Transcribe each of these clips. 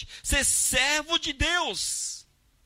ser servo de Deus,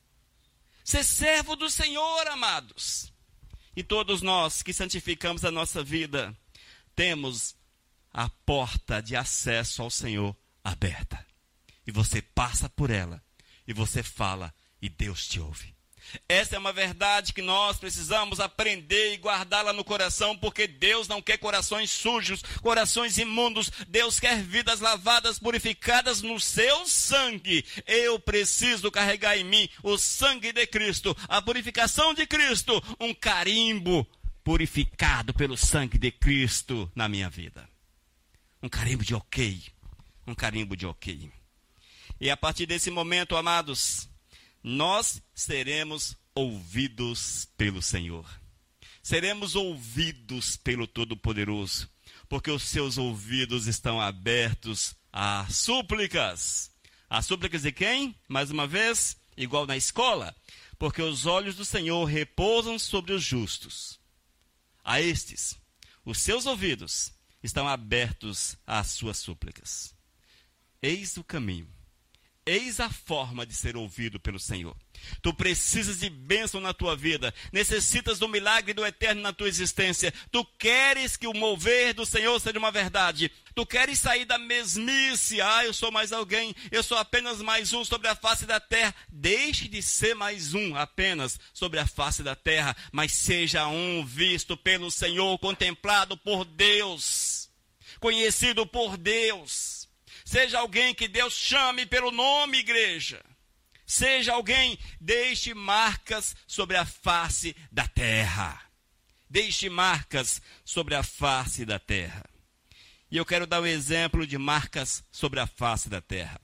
ser servo do Senhor, amados. E todos nós que santificamos a nossa vida, temos a porta de acesso ao Senhor aberta. E você passa por ela, e você fala, e Deus te ouve. Essa é uma verdade que nós precisamos aprender e guardá-la no coração, porque Deus não quer corações sujos, corações imundos. Deus quer vidas lavadas, purificadas no seu sangue. Eu preciso carregar em mim o sangue de Cristo, a purificação de Cristo, um carimbo purificado pelo sangue de Cristo na minha vida. Um carimbo de ok, um carimbo de ok. E a partir desse momento, amados, nós seremos ouvidos pelo Senhor. Seremos ouvidos pelo Todo-Poderoso, porque os seus ouvidos estão abertos a súplicas. As súplicas de quem? Mais uma vez, igual na escola. Porque os olhos do Senhor repousam sobre os justos. A estes, os seus ouvidos estão abertos às suas súplicas. Eis o caminho. Eis a forma de ser ouvido pelo Senhor. Tu precisas de bênção na tua vida. Necessitas do milagre do eterno na tua existência. Tu queres que o mover do Senhor seja uma verdade. Tu queres sair da mesmice. Eu sou mais alguém. Eu sou apenas mais um sobre a face da terra. Deixe de ser mais um apenas sobre a face da terra. Mas seja um visto pelo Senhor, contemplado por Deus, conhecido por Deus. Seja alguém que Deus chame pelo nome, igreja. Seja alguém, deixe marcas sobre a face da terra. Deixe marcas sobre a face da terra. E eu quero dar um exemplo de marcas sobre a face da terra.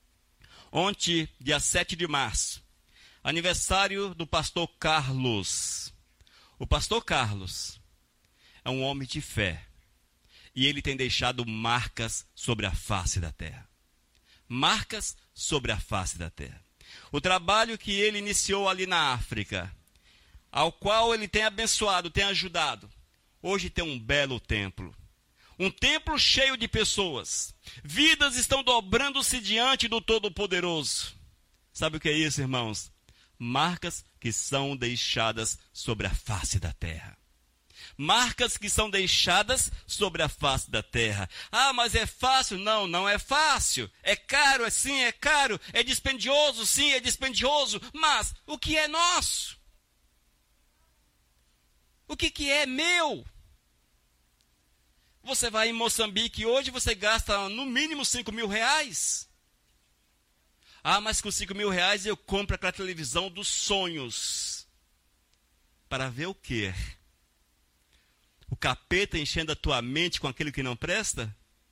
Ontem, dia 7 de março, aniversário do pastor Carlos. O pastor Carlos é um homem de fé. E ele tem deixado marcas sobre a face da terra. Marcas sobre a face da terra. O trabalho que ele iniciou ali na África, ao qual ele tem abençoado, tem ajudado, hoje tem um belo templo. Um templo cheio de pessoas. Vidas estão dobrando-se diante do Todo-Poderoso. Sabe o que é isso, irmãos? Marcas que são deixadas sobre a face da terra. Marcas que são deixadas sobre a face da terra. Mas é fácil? Não, não é fácil. É caro? Sim, é caro. É dispendioso? Sim, é dispendioso. Mas o que é nosso? O que é meu? Você vai em Moçambique hoje, você gasta no mínimo 5 mil reais. Mas com 5 mil reais eu compro aquela televisão dos sonhos. Para ver o quê? O capeta enchendo a tua mente com aquilo que não presta?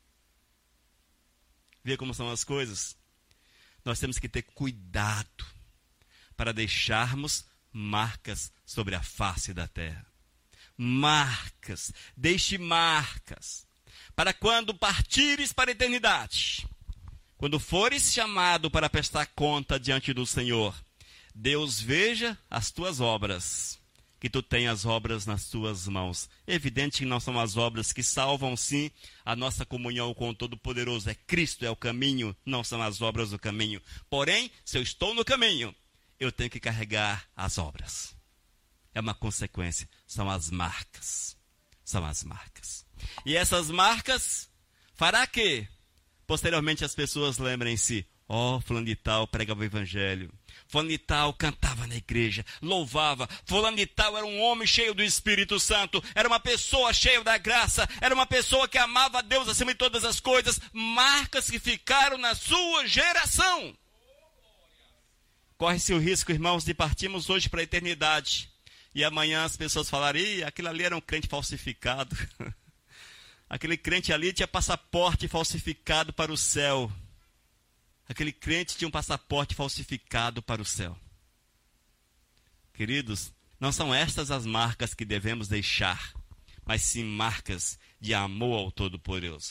Vê como são as coisas. Nós temos que ter cuidado para deixarmos marcas sobre a face da terra. Marcas. Deixe marcas. Para quando partires para a eternidade, quando fores chamado para prestar conta diante do Senhor, Deus veja as tuas obras. Que tu tenhas obras nas tuas mãos. É evidente que não são as obras que salvam, sim, a nossa comunhão com o Todo-Poderoso. É Cristo, é o caminho, não são as obras do caminho. Porém, se eu estou no caminho, eu tenho que carregar as obras. É uma consequência, são as marcas. São as marcas. E essas marcas fará que, posteriormente, as pessoas lembrem-se, fulano de tal pregava o evangelho. Fulano de tal cantava na igreja, louvava. Fulano de tal era um homem cheio do Espírito Santo. Era uma pessoa cheia da graça. Era uma pessoa que amava a Deus acima de todas as coisas. Marcas que ficaram na sua geração. Corre-se o risco, irmãos, de partirmos hoje para a eternidade. E amanhã as pessoas falarem, aquele ali era um crente falsificado. Aquele crente ali tinha passaporte falsificado para o céu. Aquele crente tinha um passaporte falsificado para o céu. Queridos, não são estas as marcas que devemos deixar, mas sim marcas de amor ao Todo-Poderoso.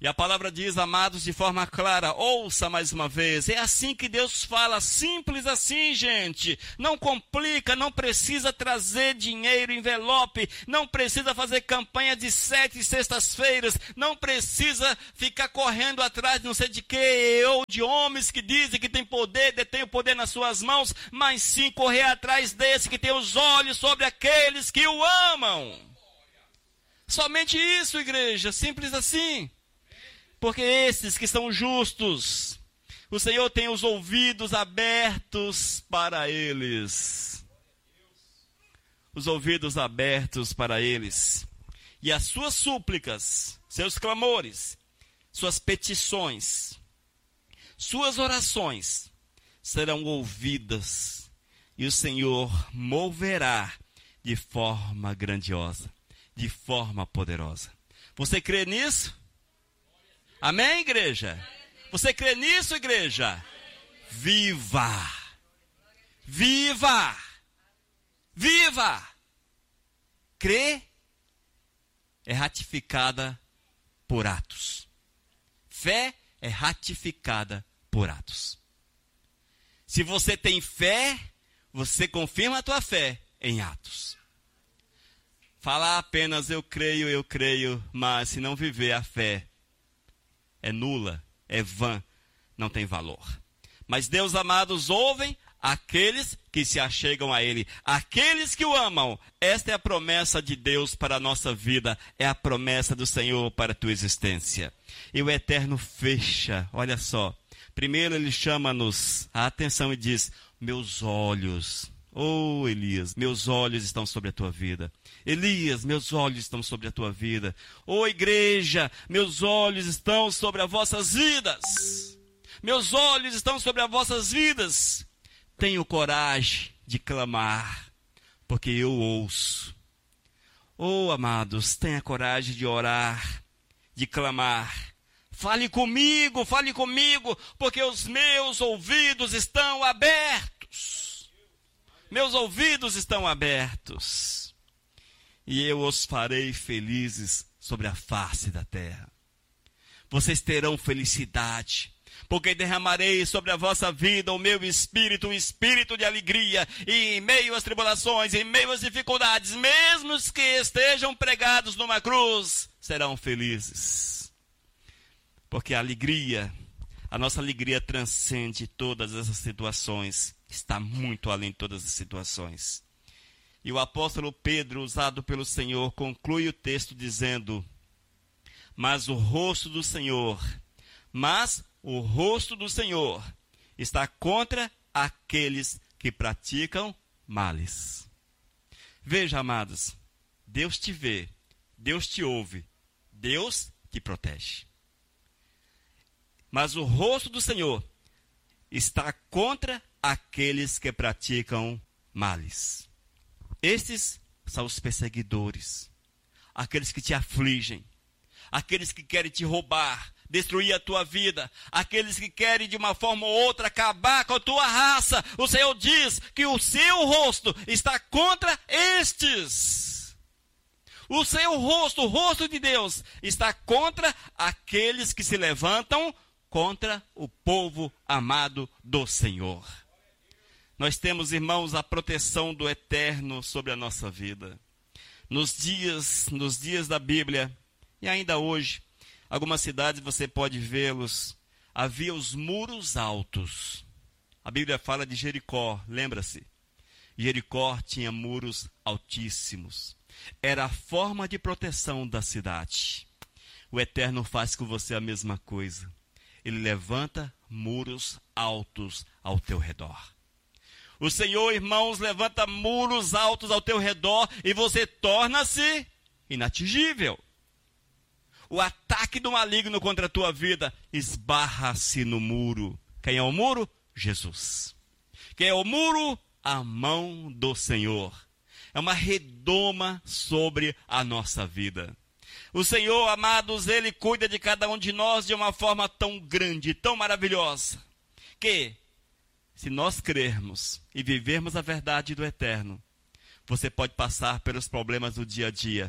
E a palavra diz, amados, de forma clara, ouça mais uma vez, é assim que Deus fala, simples assim, gente. Não complica, não precisa trazer dinheiro, envelope, não precisa fazer campanha de 7 sextas-feiras, não precisa ficar correndo atrás de não sei de quê, ou de homens que dizem que tem poder, detém o poder nas suas mãos, mas sim correr atrás desse que tem os olhos sobre aqueles que o amam. Somente isso, igreja, simples assim. Porque esses que são justos, o Senhor tem os ouvidos abertos para eles. Os ouvidos abertos para eles. E as suas súplicas, seus clamores, suas petições, suas orações serão ouvidas. E o Senhor moverá de forma grandiosa, de forma poderosa. Você crê nisso? Amém, igreja? Você crê nisso, igreja? Viva! Viva! Viva! Crer é ratificada por atos. Fé é ratificada por atos. Se você tem fé, você confirma a tua fé em atos. Falar apenas eu creio, mas se não viver a fé, é nula, é vã, não tem valor. Mas Deus, amados, ouvem aqueles que se achegam a Ele, aqueles que o amam. Esta é a promessa de Deus para a nossa vida, é a promessa do Senhor para a tua existência. E o Eterno fecha, olha só. Primeiro ele chama-nos a atenção e diz, meus olhos, oh Elias, meus olhos estão sobre a tua vida. Elias, meus olhos estão sobre a tua vida. Oh igreja, meus olhos estão sobre as vossas vidas. Meus olhos estão sobre as vossas vidas. Tenho coragem de clamar, porque eu ouço. Oh amados, tenha coragem de orar, de clamar. Fale comigo, porque os meus ouvidos estão abertos. Meus ouvidos estão abertos. E eu os farei felizes sobre a face da terra. Vocês terão felicidade, porque derramarei sobre a vossa vida o meu espírito, um espírito de alegria, e em meio às tribulações, em meio às dificuldades, mesmo os que estejam pregados numa cruz, serão felizes. Porque a alegria, a nossa alegria transcende todas essas situações, está muito além de todas as situações. E o apóstolo Pedro, usado pelo Senhor, conclui o texto dizendo, mas o rosto do Senhor está contra aqueles que praticam males. Veja, amados, Deus te vê, Deus te ouve, Deus te protege. Mas o rosto do Senhor está contra aqueles que praticam males. Estes são os perseguidores, aqueles que te afligem, aqueles que querem te roubar, destruir a tua vida, aqueles que querem de uma forma ou outra acabar com a tua raça. O Senhor diz que o seu rosto está contra estes. O seu rosto, o rosto de Deus, está contra aqueles que se levantam contra o povo amado do Senhor. Nós temos, irmãos, a proteção do Eterno sobre a nossa vida. Nos dias da Bíblia, e ainda hoje, algumas cidades você pode vê-los, havia os muros altos. A Bíblia fala de Jericó, lembra-se? Jericó tinha muros altíssimos. Era a forma de proteção da cidade. O Eterno faz com você a mesma coisa. Ele levanta muros altos ao teu redor. O Senhor, irmãos, levanta muros altos ao teu redor e você torna-se inatingível. O ataque do maligno contra a tua vida esbarra-se no muro. Quem é o muro? Jesus. Quem é o muro? A mão do Senhor. É uma redoma sobre a nossa vida. O Senhor, amados, Ele cuida de cada um de nós de uma forma tão grande, tão maravilhosa, que se nós crermos e vivermos a verdade do Eterno, você pode passar pelos problemas do dia a dia,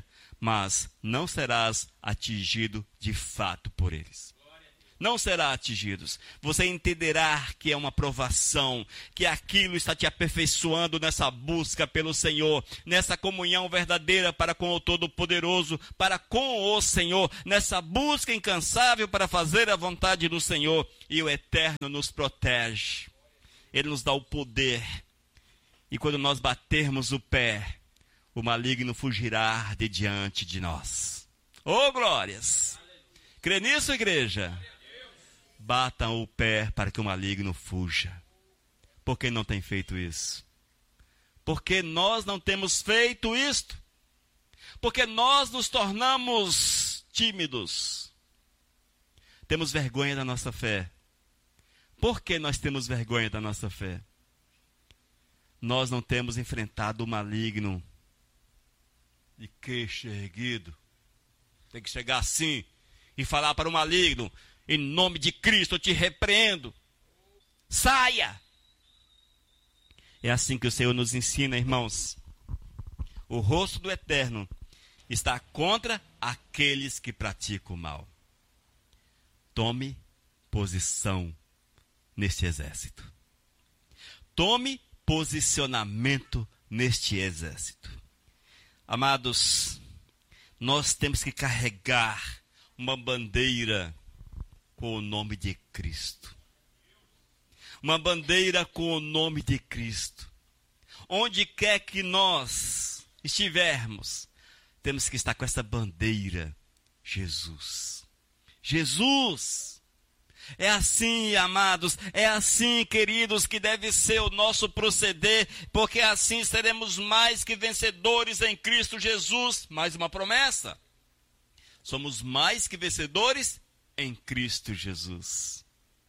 mas não serás atingido de fato por eles. Não será atingidos. Você entenderá que é uma provação, que aquilo está te aperfeiçoando nessa busca pelo Senhor, nessa comunhão verdadeira para com o Todo-Poderoso, para com o Senhor, nessa busca incansável para fazer a vontade do Senhor. E o Eterno nos protege. Ele nos dá o poder. E quando nós batermos o pé, o maligno fugirá de diante de nós. Oh, glórias! Crê nisso, igreja? Batam o pé para que o maligno fuja. Por que não tem feito isso? Porque nós não temos feito isto. Porque nós nos tornamos tímidos. Temos vergonha da nossa fé. Por que nós temos vergonha da nossa fé? Nós não temos enfrentado o maligno de queixo erguido. Tem que chegar assim e falar para o maligno: em nome de Cristo eu te repreendo. Saia! É assim que o Senhor nos ensina, irmãos. O rosto do Eterno está contra aqueles que praticam o mal. Tome posição neste exército. Tome posicionamento neste exército. Amados, nós temos que carregar uma bandeira com o nome de Cristo. Uma bandeira com o nome de Cristo. Onde quer que nós estivermos, temos que estar com essa bandeira. Jesus. Jesus. É assim, amados, é assim, queridos, que deve ser o nosso proceder, porque assim seremos mais que vencedores em Cristo Jesus. Mais uma promessa. Somos mais que vencedores em Cristo Jesus.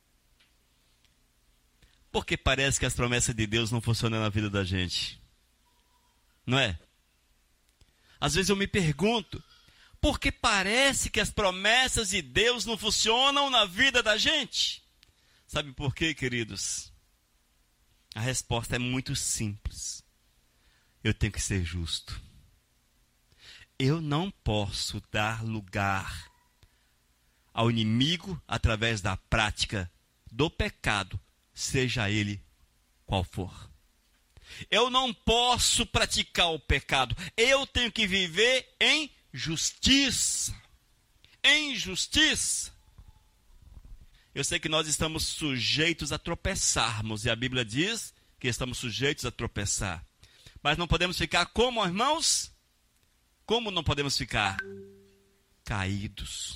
Porque parece que as promessas de Deus não funcionam na vida da gente. Não é? Às vezes eu me pergunto, por que parece que as promessas de Deus não funcionam na vida da gente? Sabe por quê, queridos? A resposta é muito simples. Eu tenho que ser justo. Eu não posso dar lugar ao inimigo através da prática do pecado, seja ele qual for. Eu não posso praticar o pecado. Eu tenho que viver em justiça. Em justiça. Eu sei que nós estamos sujeitos a tropeçarmos, e a Bíblia diz que estamos sujeitos a tropeçar. Mas não podemos ficar como, irmãos? Como não podemos ficar? Caídos.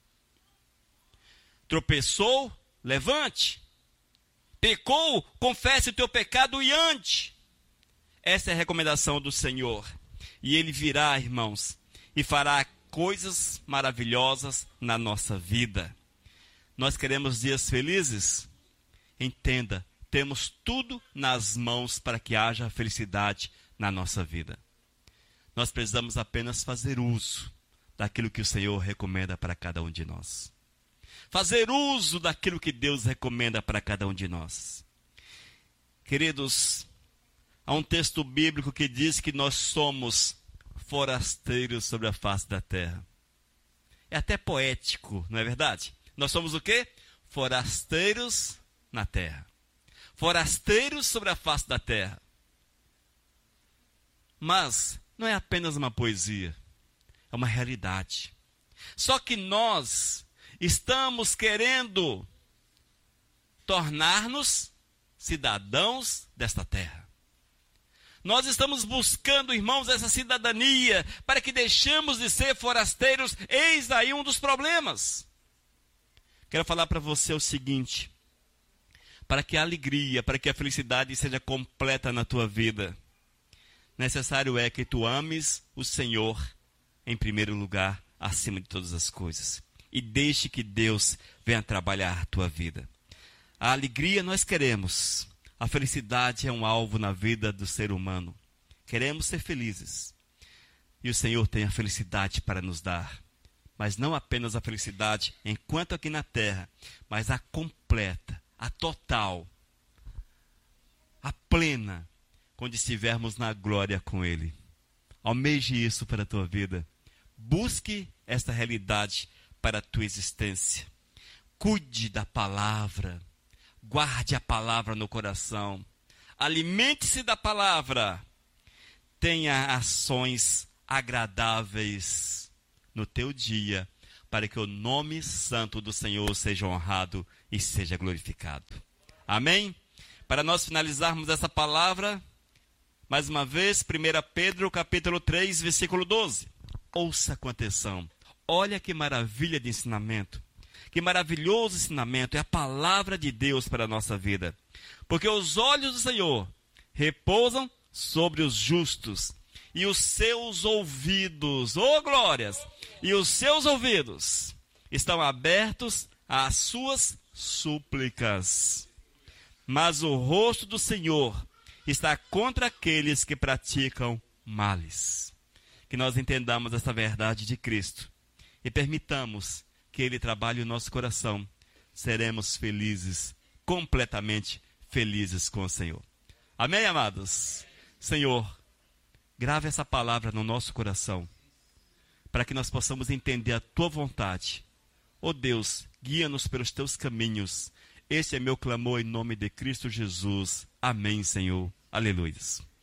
Tropeçou, levante. Pecou, confesse o teu pecado e ande. Essa é a recomendação do Senhor. E Ele virá, irmãos, e fará coisas maravilhosas na nossa vida. Nós queremos dias felizes? Entenda, temos tudo nas mãos para que haja felicidade na nossa vida. Nós precisamos apenas fazer uso daquilo que o Senhor recomenda para cada um de nós. Fazer uso daquilo que Deus recomenda para cada um de nós. Queridos, há um texto bíblico que diz que nós somos forasteiros sobre a face da terra. É até poético, não é verdade? Nós somos o quê? Forasteiros na terra. Forasteiros sobre a face da terra. Mas não é apenas uma poesia, é uma realidade. Só que nós estamos querendo tornar-nos cidadãos desta terra. Nós estamos buscando, irmãos, essa cidadania para que deixemos de ser forasteiros. Eis aí um dos problemas. Quero falar para você o seguinte: para que a alegria, para que a felicidade seja completa na tua vida, necessário é que tu ames o Senhor em primeiro lugar, acima de todas as coisas. E deixe que Deus venha trabalhar a tua vida. A alegria nós queremos. A felicidade é um alvo na vida do ser humano. Queremos ser felizes. E o Senhor tem a felicidade para nos dar. Mas não apenas a felicidade enquanto aqui na terra, mas a completa, a total, a plena, quando estivermos na glória com Ele. Almeje isso para a tua vida. Busque esta realidade para a tua existência. Cuide da palavra. Guarde a palavra no coração. Alimente-se da palavra. Tenha ações agradáveis no teu dia, para que o nome santo do Senhor seja honrado e seja glorificado. Amém? Para nós finalizarmos essa palavra, mais uma vez, 1 Pedro capítulo 3, versículo 12. Ouça com atenção. Olha que maravilha de ensinamento. Que maravilhoso ensinamento é a palavra de Deus para a nossa vida. Porque os olhos do Senhor repousam sobre os justos, e os seus ouvidos, oh glórias, e os seus ouvidos estão abertos às suas súplicas. Mas o rosto do Senhor está contra aqueles que praticam males. Que nós entendamos essa verdade de Cristo e permitamos que Ele trabalhe o nosso coração. Seremos felizes, completamente felizes com o Senhor. Amém, amados? Senhor, grave essa palavra no nosso coração, para que nós possamos entender a Tua vontade. Ó Deus, guia-nos pelos Teus caminhos. Este é meu clamor em nome de Cristo Jesus. Amém, Senhor. Aleluia.